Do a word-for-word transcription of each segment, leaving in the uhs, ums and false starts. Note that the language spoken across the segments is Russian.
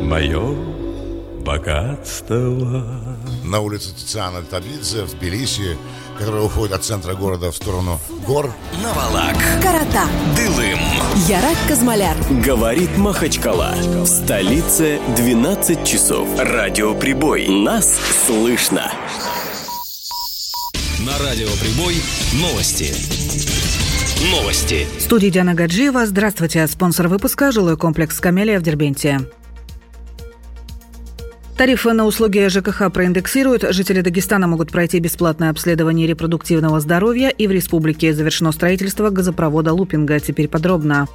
мое богатство. На улице Тициана Табидзе в Тбилиси, которая уходит от центра города в сторону гор. Навалак, Карата, Дылым, Ярак Казмаляр. говорит Махачкала. В столице двенадцать часов. Радиоприбой. Нас слышно. На Радиоприбой новости. Новости. В студии Диана Гаджиева. Здравствуйте. Спонсор выпуска – жилой комплекс «Камелия» в Дербенте. Тарифы на услуги ЖКХ проиндексируют. Жители Дагестана могут пройти бесплатное обследование репродуктивного здоровья. И в республике завершено строительство газопровода Лупинга. Теперь подробно.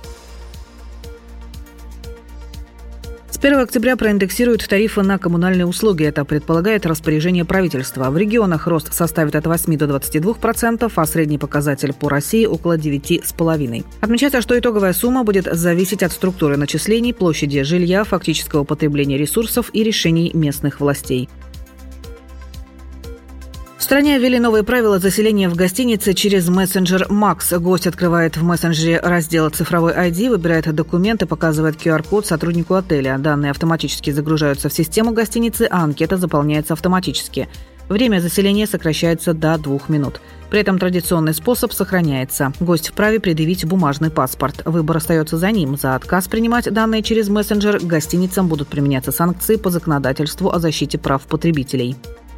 С первого октября проиндексируют тарифы на коммунальные услуги. Это предполагает распоряжение правительства. В регионах рост составит от восьми до двадцати двух процентов, а средний показатель по России около девяти с половиной. Отмечается, что итоговая сумма будет зависеть от структуры начислений, площади жилья, фактического потребления ресурсов и решений местных властей. В стране ввели новые правила заселения в гостинице через мессенджер Макс. Гость открывает в мессенджере раздел «Цифровой ай ди», выбирает документы, показывает ку ар-код сотруднику отеля. Данные автоматически загружаются в систему гостиницы, а анкета заполняется автоматически. Время заселения сокращается до двух минут. При этом традиционный способ сохраняется. Гость вправе предъявить бумажный паспорт. Выбор остается за ним. За отказ принимать данные через мессенджер гостиницам будут применяться санкции по законодательству о защите прав потребителей.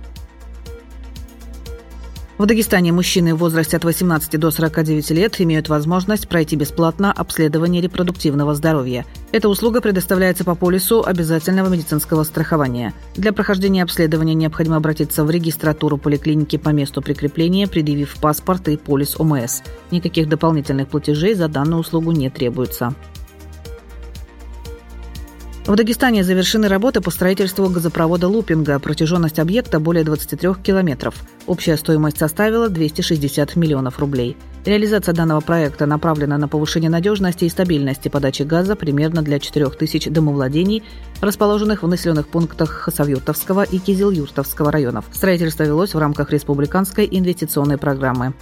В Дагестане мужчины в возрасте от восемнадцати до сорока девяти лет имеют возможность пройти бесплатно обследование репродуктивного здоровья. Эта услуга предоставляется по полису обязательного медицинского страхования. Для прохождения обследования необходимо обратиться в регистратуру поликлиники по месту прикрепления, предъявив паспорт и полис о эм эс. Никаких дополнительных платежей за данную услугу не требуется. В Дагестане завершены работы по строительству газопровода Лупинга. Протяженность объекта более двадцати трёх километров. Общая стоимость составила двести шестьдесят миллионов рублей. Реализация данного проекта направлена на повышение надежности и стабильности подачи газа примерно для четырёх тысяч домовладений, расположенных в населенных пунктах Хасавюртовского и Кизилюртовского районов. Строительство велось в рамках республиканской инвестиционной программы.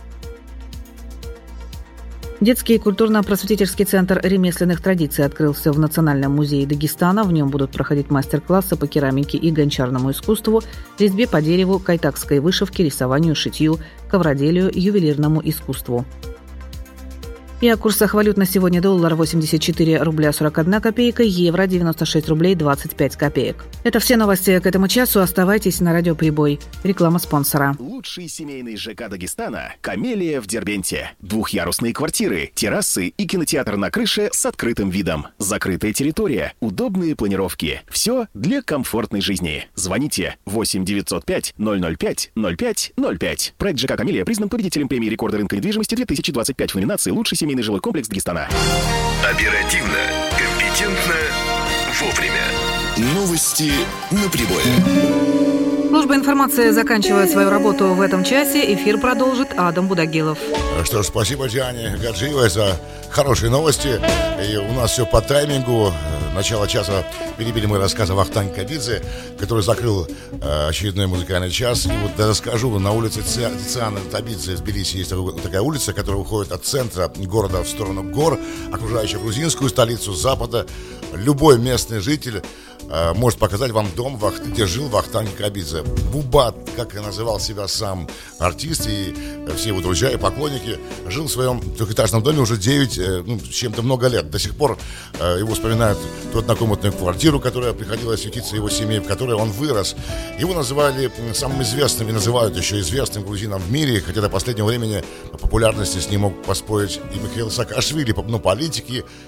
Детский культурно-просветительский центр ремесленных традиций открылся в Национальном музее Дагестана. В нем будут проходить мастер-классы по керамике и гончарному искусству, резьбе по дереву, кайтакской вышивке, рисованию, шитью, ковроделию, ювелирному искусству. И о курсах валют на сегодня: доллар восемьдесят четыре рубля сорок одна копейка, евро девяносто шесть рублей двадцать пять копеек. Это все новости к этому часу. Оставайтесь на Радиоприбой. Реклама спонсора. Лучший семейный ЖК Дагестана – «Камелия» в Дербенте. Двухъярусные квартиры, террасы и кинотеатр на крыше с открытым видом. Закрытая территория, удобные планировки. Все для комфортной жизни. Звоните восемь девятьсот пять ноль ноль пять ноль пять ноль пять. Проект ЖК «Камелия» признан победителем премии рекорда рынка недвижимости две тысячи двадцать пять в номинации «Лучший семейный жилой комплекс Дагестана». Оперативно, компетентно, вовремя. Новости на прибое. Служба информации заканчивает свою работу в этом часе. Эфир продолжит Адам Будагилов. Что ж, спасибо Диане Гаджиевой за хорошие новости. И у нас все по таймингу. Начало часа перебили мы рассказ о Вахтанге Кабидзе, который закрыл э, очередной музыкальный час. И вот расскажу, на улице Тициана Табидзе в Тбилиси есть такая улица, которая уходит от центра города в сторону гор, окружающая грузинскую столицу с запада. Любой местный житель э, может показать вам дом, где жил Вахтанг Кабидзе. Бубат, как и называл себя сам артист, и все его друзья и поклонники, жил в своем трехэтажном доме уже девять, э, ну, с чем-то много лет. До сих пор э, его вспоминают ту однокомнатную квартиру, которая приходила светиться его семье, в которой он вырос. Его называли самым известным и называют еще известным грузином в мире, хотя до последнего времени по популярности с ним мог поспорить и Михаил Саакашвили, ну, политики,